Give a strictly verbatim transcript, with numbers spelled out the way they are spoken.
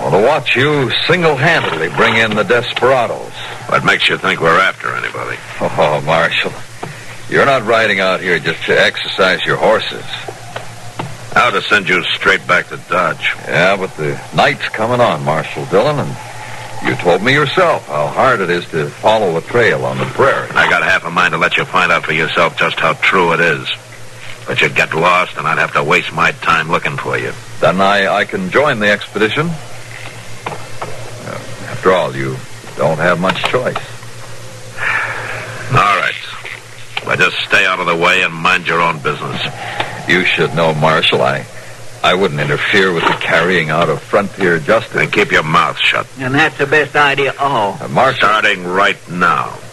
Well, to watch you single-handedly bring in the desperados. What makes you think we're after anybody? Oh, Marshal, you're not riding out here just to exercise your horses. How to send you straight back to Dodge. Yeah, but the night's coming on, Marshal Dillon, and you told me yourself how hard it is to follow a trail on the prairie. I got half a mind to let you find out for yourself just how true it is. But you'd get lost, and I'd have to waste my time looking for you. Then I, I can join the expedition. Uh, after all, you don't have much choice. All right. Well, just stay out of the way and mind your own business. You should know, Marshal, I, I wouldn't interfere with the carrying out of frontier justice. And keep your mouth shut. And that's the best idea of all. Uh, Marshal... Starting right now.